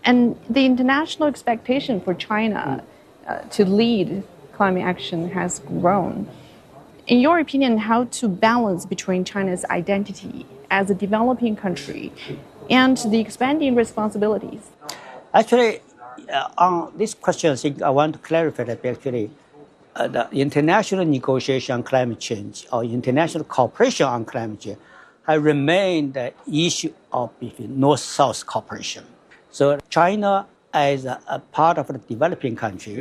And the international expectation for China to lead climate action has grown. In your opinion, how to balance between China's identity as a developing country and the expanding responsibilities? Actually, on this question, I think I want to clarify that actually the international negotiation on climate change or international cooperation on climate change has remained the issue of between North-South cooperation. So China, as a part of the developing country,